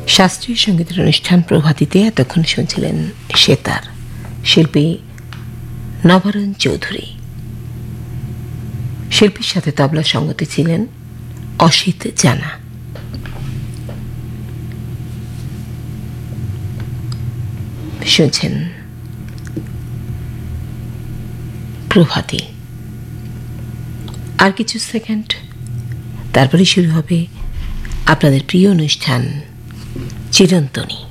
শাস্ত্রীয় সঙ্গীতের অনুষ্ঠান প্রভাতীতে এতক্ষণ শুনছিলেন সেতার, শিল্পী নবরণ চৌধুরী। শিল্পীর সাথে তবলা সঙ্গতি ছিলেন অসিত জানা। শুনছেন প্রভাতী। আর কিছু সেকেন্ড তারপরে শুরু হবে আপনাদের প্রিয় অনুষ্ঠান চিরন্তনী।